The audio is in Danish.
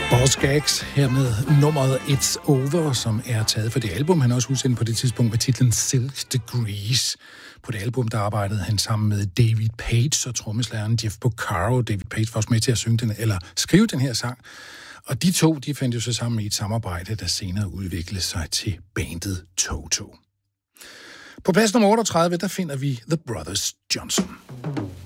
Boss Gags her med nummeret It's Over, som er taget fra det album, han også udsendte på det tidspunkt med titlen Silk Degrees. På det album, der arbejdede han sammen med David Page og trommeslageren Jeff Porcaro. David Page var også med til at synge den, eller skrive den her sang. Og de to, de fandt jo så sammen i et samarbejde, der senere udviklede sig til bandet Toto. På plads nummer 38, der finder vi The Brothers Johnson.